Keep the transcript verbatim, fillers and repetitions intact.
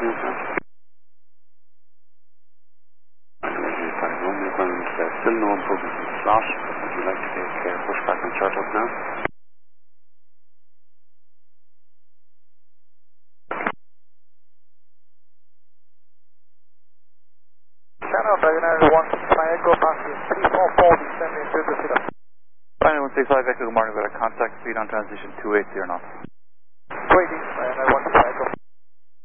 Yes, sir. We're going to still no improvement in slot. Would you like to take uh, pushback and short up now? Channel Diagonal one six five Echo passes three four four descending to the city. Final one six five Echo, good morning, we've got a contact speed on transition two eighty knots. Waiting.